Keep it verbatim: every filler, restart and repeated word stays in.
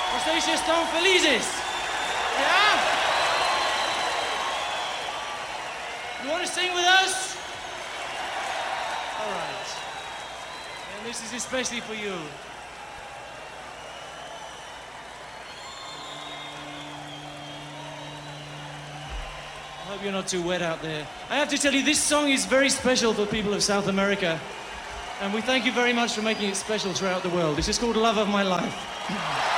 ¿Vocês estão felizes? Yeah? You want to sing with us? All right. And this is especially for you. I hope you're not too wet out there. I have to tell you, this song is very special for people of South America. And we thank you very much for making it special throughout the world. This is called Love of My Life.